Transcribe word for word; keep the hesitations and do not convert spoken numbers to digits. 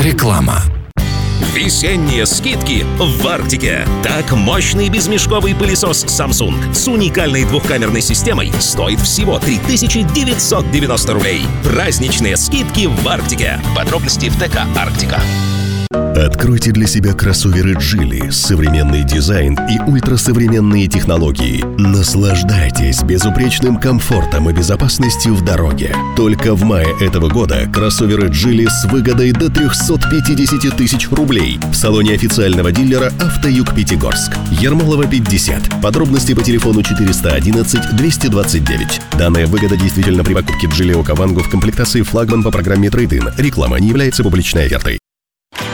Реклама. Весенние скидки в Арктике. Так, мощный безмешковый пылесос Samsung с уникальной двухкамерной системой стоит всего три тысячи девятьсот девяносто рублей. Праздничные скидки в Арктике. Подробности в ТК «Арктика». Откройте для себя кроссоверы Geely, современный дизайн и ультрасовременные технологии. Наслаждайтесь безупречным комфортом и безопасностью в дороге. Только в мае этого года кроссоверы Geely с выгодой до триста пятьдесят тысяч рублей в салоне официального дилера «Автоюг Пятигорск». Ермолова, пятьдесят. Подробности по телефону четыреста одиннадцать двести двадцать девять. Данная выгода действительно при покупке Geely Okavango в комплектации флагман по программе Trade-in. Реклама не является публичной офертой.